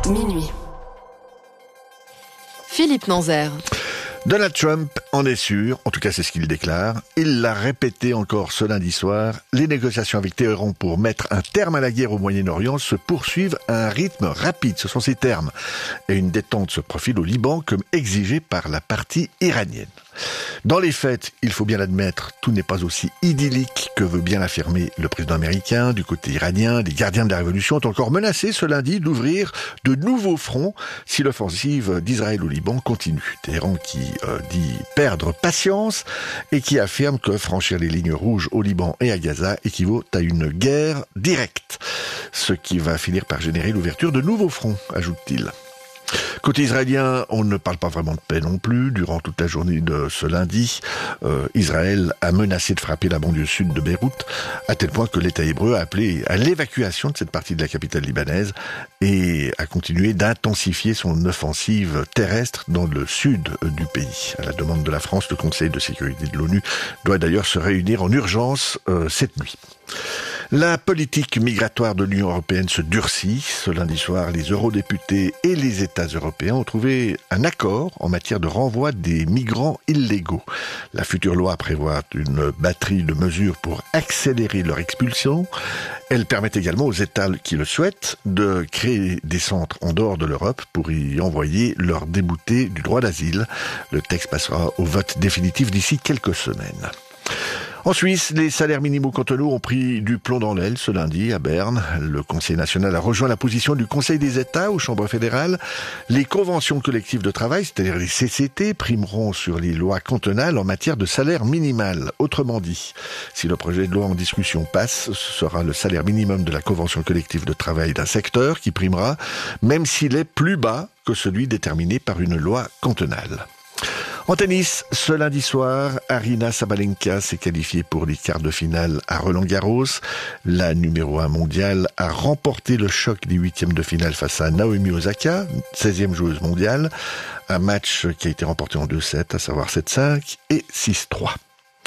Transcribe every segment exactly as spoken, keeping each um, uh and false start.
Minuit. Philippe Nanzer. Donald Trump en est sûr, en tout cas c'est ce qu'il déclare. Il l'a répété encore ce lundi soir. Les négociations avec Téhéran pour mettre un terme à la guerre au Moyen-Orient se poursuivent à un rythme rapide. Ce sont ses termes. Et une détente se profile au Liban comme exigé par la partie iranienne. Dans les faits, il faut bien l'admettre, tout n'est pas aussi idyllique que veut bien l'affirmer le président américain. Du côté iranien, les gardiens de la révolution ont encore menacé ce lundi d'ouvrir de nouveaux fronts si l'offensive d'Israël au Liban continue. Téhéran qui euh, dit perdre patience et qui affirme que franchir les lignes rouges au Liban et à Gaza équivaut à une guerre directe. Ce qui va finir par générer l'ouverture de nouveaux fronts, ajoute-t-il. Côté israélien, on ne parle pas vraiment de paix non plus. Durant toute la journée de ce lundi, euh, Israël a menacé de frapper la banlieue sud de Beyrouth, à tel point que l'État hébreu a appelé à l'évacuation de cette partie de la capitale libanaise et a continué d'intensifier son offensive terrestre dans le sud du pays. À la demande de la France, le Conseil de sécurité de l'ONU doit d'ailleurs se réunir en urgence euh, cette nuit. La politique migratoire de l'Union européenne se durcit. Ce lundi soir, les eurodéputés et les États européens ont trouvé un accord en matière de renvoi des migrants illégaux. La future loi prévoit une batterie de mesures pour accélérer leur expulsion. Elle permet également aux États qui le souhaitent de créer des centres en dehors de l'Europe pour y envoyer leurs déboutés du droit d'asile. Le texte passera au vote définitif d'ici quelques semaines. En Suisse, les salaires minimaux cantonaux ont pris du plomb dans l'aile ce lundi à Berne. Le Conseil national a rejoint la position du Conseil des États aux chambres fédérales. Les conventions collectives de travail, c'est-à-dire les C C T, primeront sur les lois cantonales en matière de salaire minimal. Autrement dit, si le projet de loi en discussion passe, ce sera le salaire minimum de la convention collective de travail d'un secteur qui primera, même s'il est plus bas que celui déterminé par une loi cantonale. En tennis, ce lundi soir, Aryna Sabalenka s'est qualifiée pour les quarts de finale à Roland-Garros. La numéro un mondiale a remporté le choc des huitièmes de finale face à Naomi Osaka, seizième joueuse mondiale. Un match qui a été remporté en deux sets, à savoir sept cinq et six trois.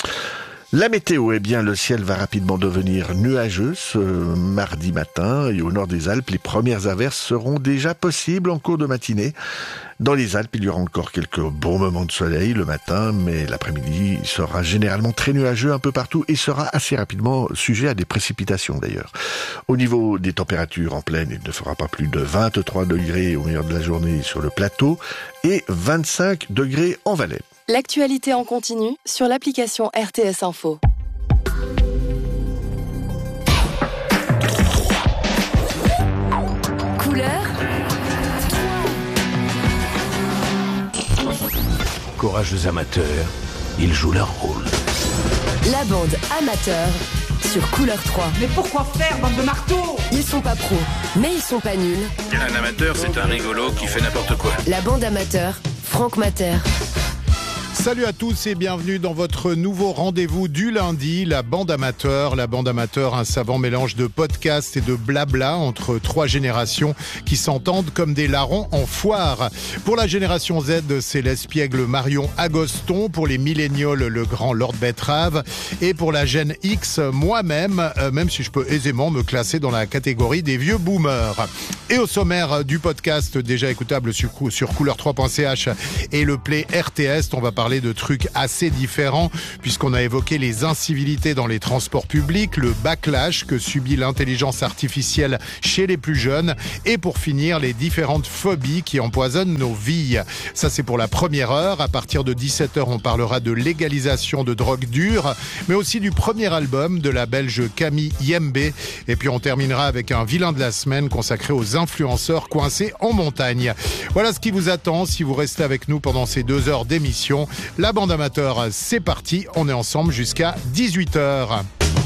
La météo, eh bien, le ciel va rapidement devenir nuageux ce mardi matin et au nord des Alpes, les premières averses seront déjà possibles en cours de matinée. Dans les Alpes, il y aura encore quelques bons moments de soleil le matin, mais l'après-midi sera généralement très nuageux un peu partout et sera assez rapidement sujet à des précipitations d'ailleurs. Au niveau des températures en plaine, il ne fera pas plus de vingt-trois degrés au meilleur de la journée sur le plateau et vingt-cinq degrés en Valais. L'actualité en continu sur l'application R T S Info. Couleur. Courageux amateurs, ils jouent leur rôle. La bande amateur sur Couleur trois. Mais pourquoi faire, bande de marteaux ? Ils sont pas pros, mais ils sont pas nuls. Un amateur, c'est un rigolo qui fait n'importe quoi. La bande amateur, Franck Mater. Salut à tous et bienvenue dans votre nouveau rendez-vous du lundi, la bande amateur. La bande amateur, un savant mélange de podcasts et de blabla entre trois générations qui s'entendent comme des larrons en foire. Pour la génération Z, c'est l'espiègle Marion Agoston. Pour les millénials, le grand Lord Betrave. Et pour la Gen X, moi-même, euh, même si je peux aisément me classer dans la catégorie des vieux boomers. Et au sommaire du podcast, déjà écoutable sur, sur couleur trois point c h et le Play R T S, on va parler de trucs assez différents puisqu'on a évoqué les incivilités dans les transports publics, le backlash que subit l'intelligence artificielle chez les plus jeunes et pour finir les différentes phobies qui empoisonnent nos vies. Ça c'est pour la première heure. À partir de dix-sept heures, on parlera de légalisation de drogue dure mais aussi du premier album de la Belge Camille Yembe et puis on terminera avec un vilain de la semaine consacré aux influenceurs coincés en montagne. Voilà ce qui vous attend si vous restez avec nous pendant ces deux heures d'émission. La bande amateur, c'est parti, on est ensemble jusqu'à dix-huit heures.